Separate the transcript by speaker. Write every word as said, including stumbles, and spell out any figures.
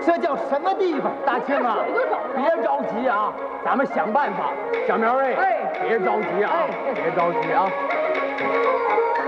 Speaker 1: 这叫什么地方？
Speaker 2: 大庆啊，别着急啊，咱们想办法。小苗哎，别着急啊，别着急啊。